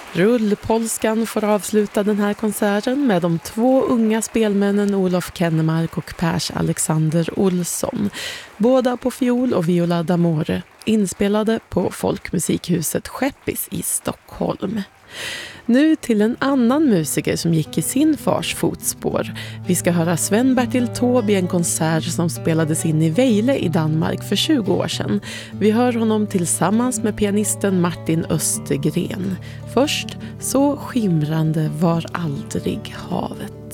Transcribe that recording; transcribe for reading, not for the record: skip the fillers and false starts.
Rullpolskan får avsluta den här konserten med de två unga spelmännen Olof Kennemark och Pers Alexander Olsson. Båda på fiol och viola d'amore, inspelade på Folkmusikhuset Skeppis i Stockholm. Nu till en annan musiker som gick i sin fars fotspår. Vi ska höra Sven-Bertil Taube i en konsert som spelades in i Vejle i Danmark för 20 år sedan. Vi hör honom tillsammans med pianisten Martin Östergren. Först Så skimrande var aldrig havet.